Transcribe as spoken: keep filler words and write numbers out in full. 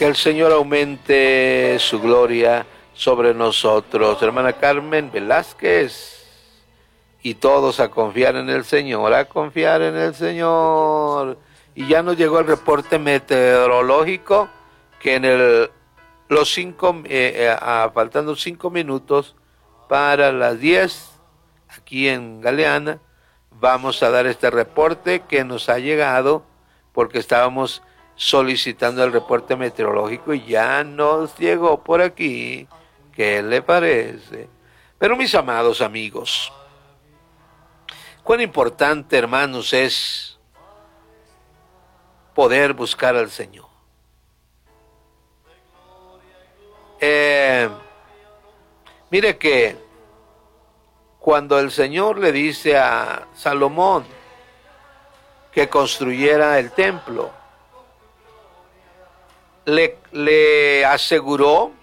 Que el Señor aumente su gloria sobre nosotros. Hermana Carmen Velázquez. Y todos a confiar en el Señor, a confiar en el Señor. Y ya nos llegó el reporte meteorológico que en el, los cinco, eh, eh, faltando cinco minutos para las diez, aquí en Galeana, vamos a dar este reporte que nos ha llegado porque estábamos solicitando el reporte meteorológico y ya nos llegó por aquí. ¿Qué le parece? Pero mis amados amigos, cuán importante, hermanos, es poder buscar al Señor. Eh, mire que cuando el Señor le dice a Salomón que construyera el templo, le, le aseguró